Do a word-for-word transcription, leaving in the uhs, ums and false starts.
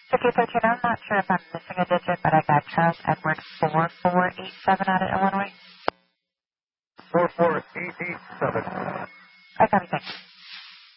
fifty thirteen, I'm not sure if I'm missing a digit, but I got Charles Edward four four eight seven out of Illinois. four four eight eight seven. I got it.